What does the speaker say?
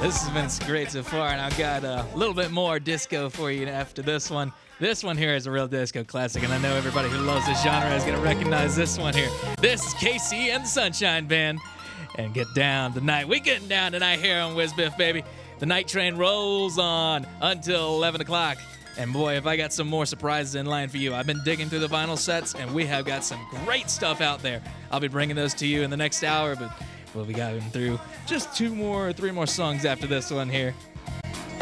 This has been great so far, and I've got a little bit more disco for you after this one. This one here is a real disco classic, and I know everybody who loves this genre is going to recognize this one here. This is KC and the Sunshine Band, and get down tonight. We getting down tonight here on WizBiff, baby. The night train rolls on until 11 o'clock. And boy, have I got some more surprises in line for you. I've been digging through the vinyl sets, and we have got some great stuff out there. I'll be bringing those to you in the next hour, but we'll be going through just 2 more or 3 more songs after this one here.